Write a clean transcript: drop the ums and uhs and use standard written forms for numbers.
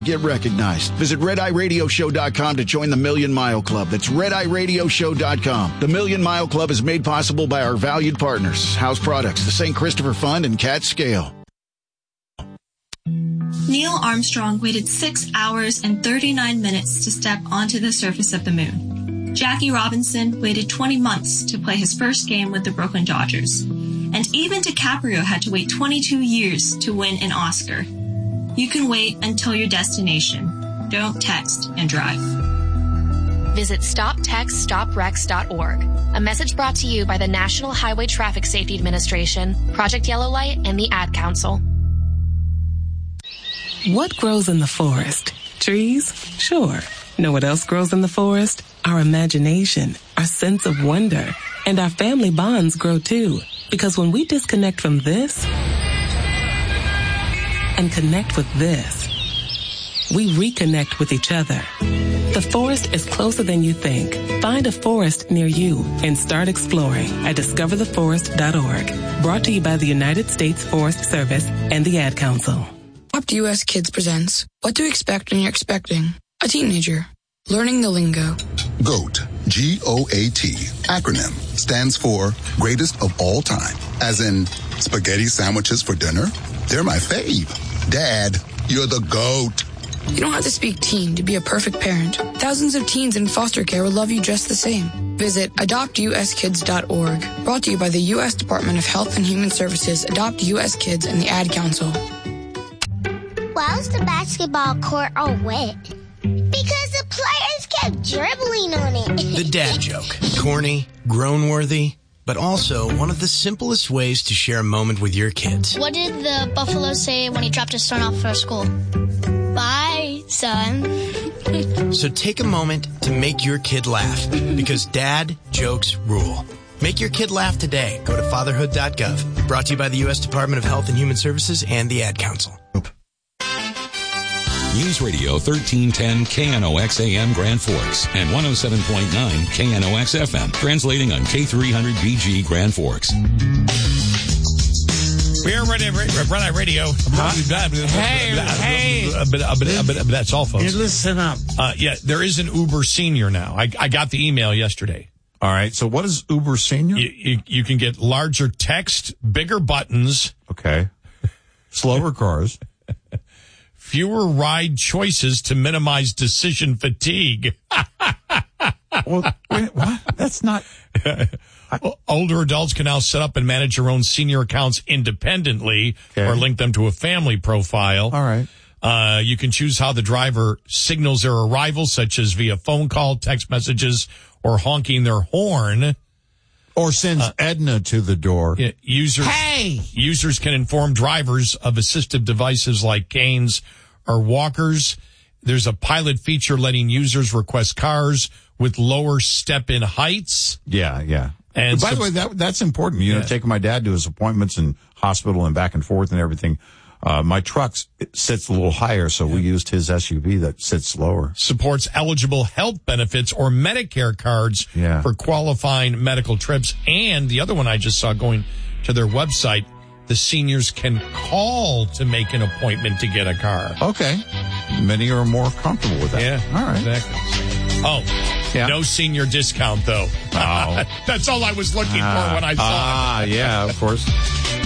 Get recognized. Visit RedEyeRadioShow.com to join the Million Mile Club. That's RedEyeRadioShow.com. The Million Mile Club is made possible by our valued partners, House Products, the St. Christopher Fund, and Cat Scale. Neil Armstrong waited 6 hours and 39 minutes to step onto the surface of the moon. Jackie Robinson waited 20 months to play his first game with the Brooklyn Dodgers. And even DiCaprio had to wait 22 years to win an Oscar. You can wait until your destination. Don't text and drive. Visit StopTextStopWrecks.org. A message brought to you by the National Highway Traffic Safety Administration, Project Yellow Light, and the Ad Council. What grows in the forest? Trees? Sure. Know what else grows in the forest? Our imagination, our sense of wonder, and our family bonds grow too. Because when we disconnect from this and connect with this, we reconnect with each other. The forest is closer than you think. Find a forest near you and start exploring at discovertheforest.org. Brought to you by the United States Forest Service and the Ad Council. Adopt US Kids presents What to Expect When You're Expecting a Teenager. Learning the lingo. GOAT, G-O-A-T, acronym, stands for Greatest of All Time. As in, spaghetti sandwiches for dinner? They're my fave. Dad, you're the GOAT. You don't have to speak teen to be a perfect parent. Thousands of teens in foster care will love you just the same. Visit adoptuskids.org. Brought to you by the U.S. Department of Health and Human Services, Adopt U.S. Kids, and the Ad Council. Why was the basketball court all wet? Because the players kept dribbling on it. The dad joke. Corny, groan-worthy, but also one of the simplest ways to share a moment with your kids. What did the buffalo say when he dropped his son off for school? Bye, son. So take a moment to make your kid laugh, because dad jokes rule. Make your kid laugh today. Go to fatherhood.gov. Brought to you by the U.S. Department of Health and Human Services and the Ad Council. News Radio 1310 KNOX AM Grand Forks and 107.9 KNOX FM, translating on K300BG Grand Forks. We're Red Eye Radio. Hey. But that's all, folks. You listen up. Yeah, there is an Uber Senior now. I got the email yesterday. All right, so what is Uber Senior? You can get larger text, bigger buttons. Okay. Slower cars. Fewer ride choices to minimize decision fatigue. Well, wait, what? That's not... Older adults can now set up and manage their own senior accounts independently or link them to a family profile. All right. You can choose how the driver signals their arrival, such as via phone call, text messages, or honking their horn. Or sends Edna to the door. Users can inform drivers of assistive devices like canes or walkers. There's a pilot feature letting users request cars with lower step-in heights. Yeah. And by the way, that's important. You know, taking my dad to his appointments in hospital and back and forth and everything. My truck sits a little higher, so we used his SUV that sits lower. Supports eligible health benefits or Medicare cards for qualifying medical trips. And the other one I just saw going to their website, the seniors can call to make an appointment to get a car. Okay. Many are more comfortable with that. Yeah. All right. Exactly. No senior discount, though. Oh. That's all I was looking for when I saw it. Yeah, of course.